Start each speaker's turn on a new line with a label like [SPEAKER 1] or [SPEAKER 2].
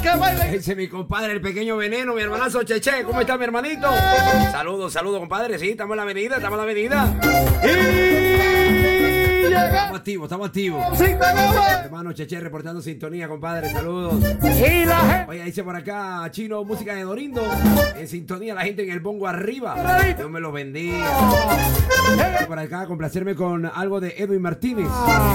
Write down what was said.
[SPEAKER 1] Ese es mi compadre, el pequeño Veneno, mi hermanazo Cheche. ¿Cómo está mi hermanito? Saludos, saludos, compadre. Sí, estamos en la avenida, estamos en la avenida. Estamos activos, estamos activos. Hermano Cheche reportando sintonía, compadre. Saludos. Oye, dice por acá, Chino, música de Dorindo. En sintonía, la gente en el bongo arriba. Dios me los bendiga. Por acá, complacerme con algo de Edwin Martínez.